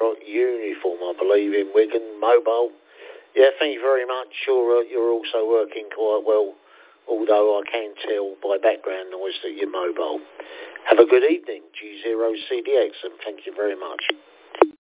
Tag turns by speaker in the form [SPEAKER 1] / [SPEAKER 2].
[SPEAKER 1] right. Uniform, I believe, in Wigan. Mobile. Yeah, thank you very much. You're also working quite well, although I can tell by background noise that you're mobile. Have a good evening, G0CDX, and thank you very much.